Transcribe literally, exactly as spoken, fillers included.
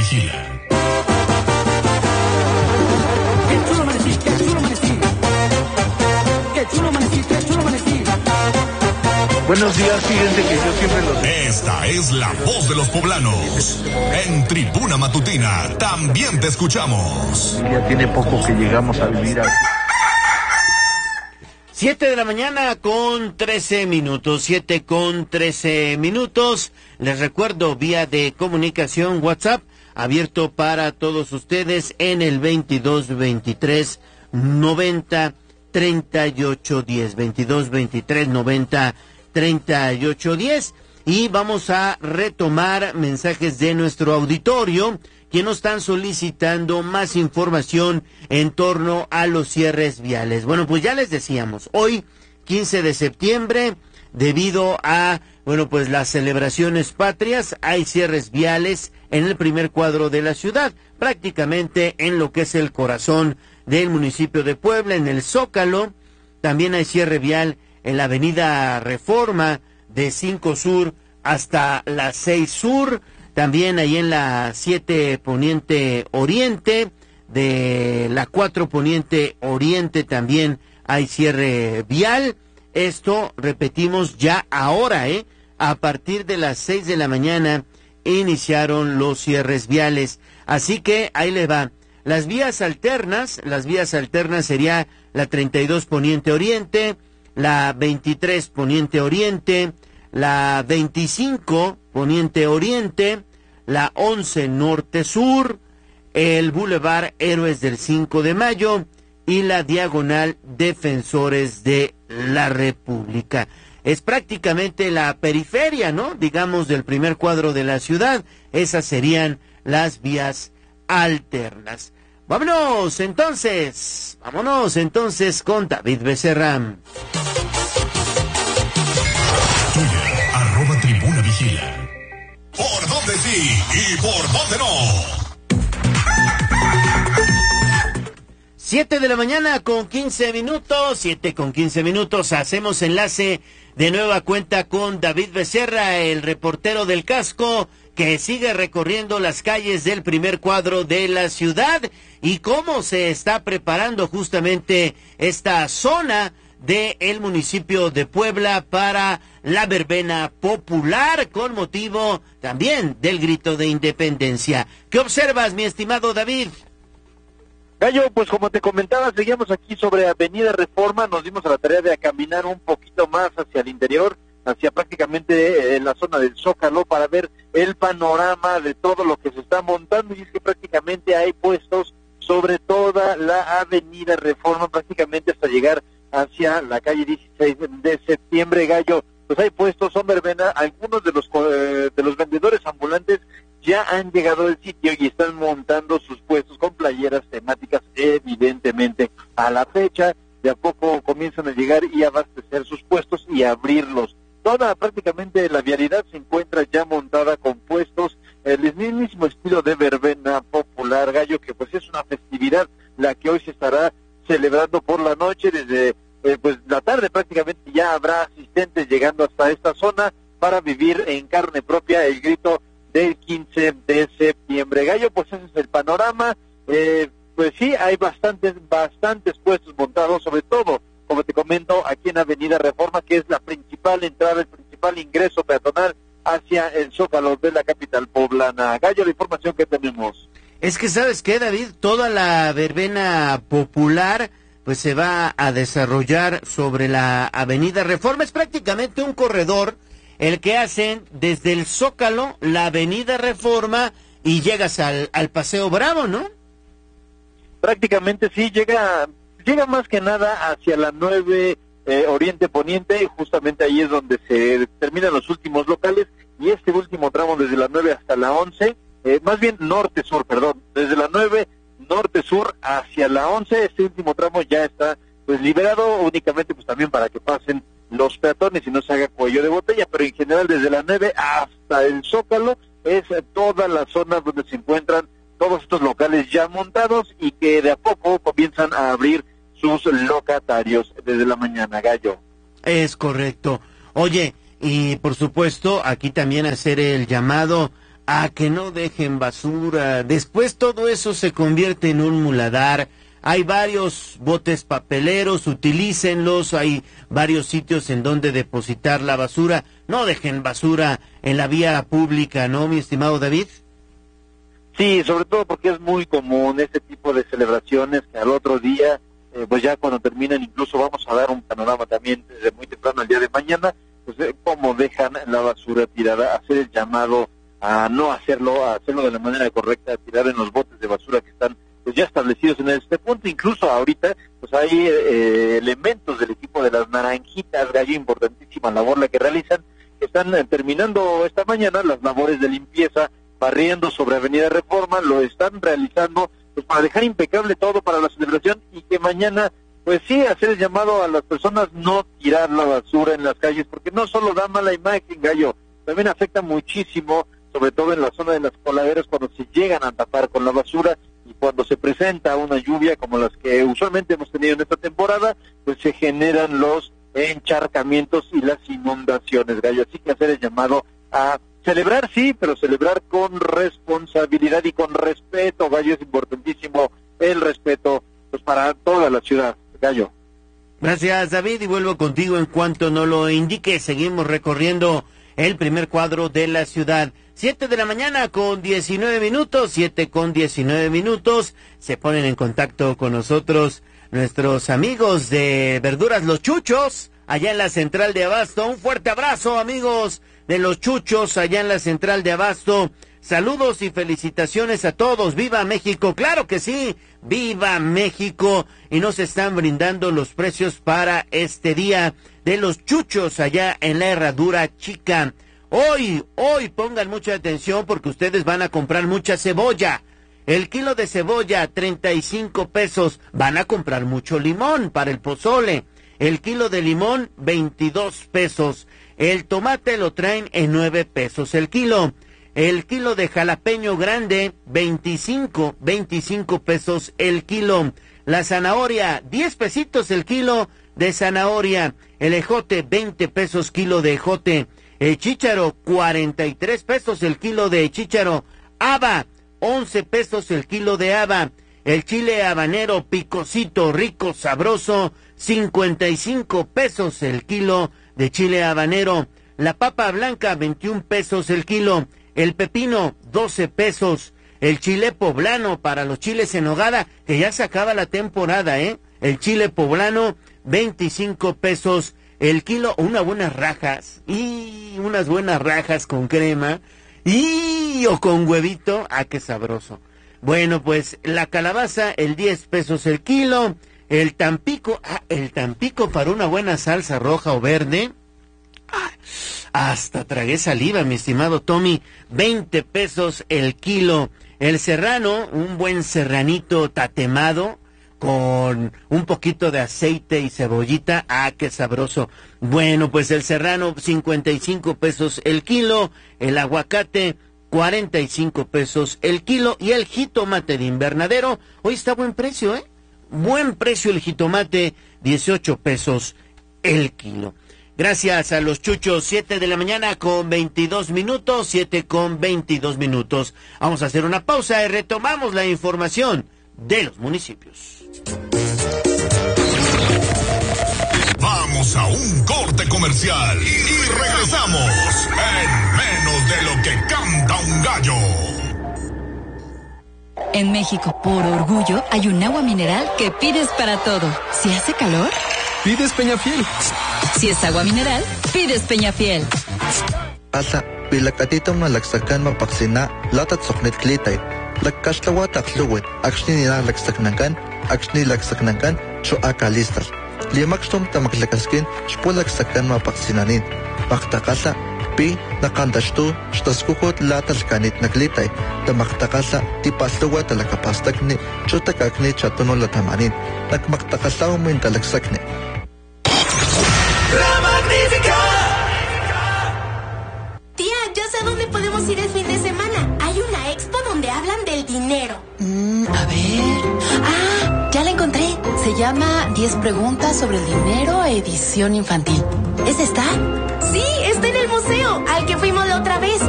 vigila. Qué chulo amanecí, qué chulo amanecí. Qué chulo amanecí, qué chulo amanecí. Buenos días, fíjense que yo siempre los... Esta es la voz de los poblanos. En Tribuna Matutina también te escuchamos. Ya tiene poco que llegamos a vivir aquí. Siete de la mañana con trece minutos, siete con trece minutos. Les recuerdo, vía de comunicación WhatsApp, abierto para todos ustedes en el veintidós veintitrés noventa treinta y ocho diez, veintidós veintitrés noventa treinta y ocho diez. Y vamos a retomar mensajes de nuestro auditorio que nos están solicitando más información en torno a los cierres viales. Bueno, pues ya les decíamos, hoy, quince de septiembre, debido a, bueno, pues las celebraciones patrias, hay cierres viales en el primer cuadro de la ciudad, prácticamente en lo que es el corazón del municipio de Puebla, en el Zócalo. También hay cierre vial en la avenida Reforma, de cinco Sur hasta la seis Sur, también ahí en la siete Poniente Oriente, de la cuatro Poniente Oriente también hay cierre vial. Esto, repetimos, ya ahora, ¿eh? A partir de las seis de la mañana iniciaron los cierres viales. Así que ahí le va. Las vías alternas, las vías alternas sería la treinta y dos Poniente Oriente, la veintitrés Poniente Oriente, la veinticinco Poniente Oriente, la once Norte Sur, el Boulevard Héroes del cinco de Mayo y la Diagonal Defensores de la República. Es prácticamente la periferia, ¿no? Digamos, del primer cuadro de la ciudad. Esas serían las vías alternas. Vámonos entonces, vámonos entonces con David Becerra. Twitter, arroba Tribuna Vigila. ¿Por dónde sí y por dónde no? Siete de la mañana con quince minutos, siete con quince minutos, hacemos enlace de nueva cuenta con David Becerra, el reportero del casco, que sigue recorriendo las calles del primer cuadro de la ciudad y cómo se está preparando justamente esta zona del municipio de Puebla para la verbena popular con motivo también del grito de independencia. ¿Qué observas, mi estimado David? Gallo, pues como te comentaba, seguíamos aquí sobre Avenida Reforma, nos dimos a la tarea de caminar un poquito más hacia el interior, hacia prácticamente en la zona del Zócalo, para ver el panorama de todo lo que se está montando, y es que prácticamente hay puestos sobre toda la Avenida Reforma, prácticamente hasta llegar hacia la calle dieciséis de septiembre, Gallo. Pues hay puestos, son verbena, algunos de los eh, de los vendedores ambulantes ya han llegado al sitio y están montando sus puestos con playeras temáticas, evidentemente. A la fecha, de a poco comienzan a llegar y abastecer sus puestos y abrirlos. Toda prácticamente la vialidad se encuentra ya montada con puestos, el mismísimo estilo de verbena popular, Gallo, que pues es una festividad la que hoy se estará celebrando por la noche. Desde eh, pues la tarde prácticamente ya habrá asistentes llegando hasta esta zona para vivir en carne propia el grito del quince de septiembre. Gallo, pues ese es el panorama. Eh, pues sí, hay bastantes, bastantes puestos montados, sobre todo, como te comento, aquí en Avenida Reforma, que es la principal entrada, el principal ingreso peatonal hacia el Zócalo de la capital poblana. Gallo, la información que tenemos. Es que, ¿sabes qué, David? Toda la verbena popular pues se va a desarrollar sobre la Avenida Reforma. Es prácticamente un corredor el que hacen desde el Zócalo, la Avenida Reforma, y llegas al, al Paseo Bravo, ¿no? Prácticamente sí, llega llega más que nada hacia la nueve eh, Oriente Poniente, y justamente ahí es donde se terminan los últimos locales, y este último tramo desde la nueve hasta la once, eh, más bien norte-sur, perdón, desde la nueve norte-sur hacia la once, este último tramo ya está pues liberado únicamente pues también para que pasen los peatones y no se haga cuello de botella, pero en general desde la nueve hasta el Zócalo es toda la zona donde se encuentran todos estos locales ya montados y que de a poco comienzan a abrir sus locatarios desde la mañana, Gallo. Es correcto. Oye, y por supuesto aquí también hacer el llamado a que no dejen basura. Después todo eso se convierte en un muladar. Hay varios botes papeleros, utilícenlos, hay varios sitios en donde depositar la basura. No dejen basura en la vía pública, ¿no, mi estimado David? Sí, sobre todo porque es muy común este tipo de celebraciones que al otro día, eh, pues ya cuando terminan, incluso vamos a dar un panorama también desde muy temprano el día de mañana, pues eh, cómo dejan la basura tirada, hacer el llamado a no hacerlo, a hacerlo de la manera correcta, a tirar en los botes de basura que están pues ya establecidos en este punto. Incluso ahorita pues hay eh, elementos del equipo de las Naranjitas, gallo, importantísima labor la que realizan, que están eh, terminando esta mañana las labores de limpieza, barriendo sobre Avenida Reforma, lo están realizando pues para dejar impecable todo para la celebración y que mañana pues sí hacer el llamado a las personas no tirar la basura en las calles, porque no solo da mala imagen, gallo, también afecta muchísimo, sobre todo en la zona de las coladeras, cuando se llegan a tapar con la basura y cuando se presenta una lluvia como las que usualmente hemos tenido en esta temporada, pues se generan los encharcamientos y las inundaciones, gallo. Así que hacer el llamado a celebrar, sí, pero celebrar con responsabilidad y con respeto, gallo. Es importantísimo el respeto pues para toda la ciudad, gallo. Gracias, David, y vuelvo contigo en cuanto nos lo indique. Seguimos recorriendo el primer cuadro de la ciudad. Siete de la mañana con diecinueve minutos, siete con diecinueve minutos. Se ponen en contacto con nosotros nuestros amigos de Verduras Los Chuchos, allá en la central de Abasto. Un fuerte abrazo, amigos de Los Chuchos, allá en la central de Abasto. Saludos y felicitaciones a todos. ¡Viva México! ¡Claro que sí! ¡Viva México! Y nos están brindando los precios para este día de Los Chuchos allá en la Herradura Chica. Hoy, hoy pongan mucha atención porque ustedes van a comprar mucha cebolla. El kilo de cebolla, treinta y cinco pesos. Van a comprar mucho limón para el pozole. El kilo de limón, veintidós pesos. El tomate lo traen en nueve pesos el kilo. El kilo de jalapeño grande, veinticinco, veinticinco pesos el kilo. La zanahoria, diez pesitos el kilo de zanahoria. El ejote, veinte pesos kilo de ejote. El chícharo, cuarenta y tres pesos el kilo de chícharo. Haba, once pesos el kilo de haba. El chile habanero picosito, rico, sabroso, cincuenta y cinco pesos el kilo de chile habanero. La papa blanca, veintiún pesos el kilo. El pepino, doce pesos. El chile poblano para los chiles en nogada, que ya se acaba la temporada, ¿eh? El chile poblano, veinticinco pesos el kilo. Unas buenas rajas, y unas buenas rajas con crema, y o con huevito, ah, qué sabroso. Bueno, pues la calabaza, el diez pesos el kilo. El Tampico, ah, el Tampico para una buena salsa roja o verde. Ah, hasta tragué saliva, mi estimado Tommy. veinte pesos el kilo. El serrano, un buen serranito tatemado con un poquito de aceite y cebollita. Ah, qué sabroso. Bueno, pues el serrano, cincuenta y cinco pesos el kilo. El aguacate, cuarenta y cinco pesos el kilo. Y el jitomate de invernadero, hoy está a buen precio, ¿eh? Buen precio el jitomate, dieciocho pesos el kilo. Gracias a Los Chuchos, siete de la mañana con veintidós minutos, siete con veintidós minutos. Vamos a hacer una pausa y retomamos la información de los municipios. Vamos a un corte comercial y regresamos en menos de lo que canta un gallo. En México, por orgullo, hay un agua mineral que pides para todo. Si hace calor, pides Peñafiel. Si es agua mineral, pides Peñafiel. Asa, bilakatito malaksakan mapaksina, latat soknet klitay. Lakkaslawa takluwet, akshni nila laksaknankan, akshni laksaknankan, so akalistas. Limakstom tamaklakaskin, spulaksakan mapaksinanin. Maktakasa, pi nakandashtu, shtaskukot latalkanit naklitay. Tamaktakasa, tipasluwa talakapastakni, chutakakni chatuno latamanin. Nakmaktakasa umin talaksakni. ¡La Magnífica! Tía, yo sé dónde podemos ir el fin de semana. Hay una expo donde hablan del dinero. Mm, a ver... Ah, ya la encontré. Se llama diez preguntas sobre el dinero, edición infantil. ¿Es esta? Sí, está en el museo, al que fuimos la otra vez.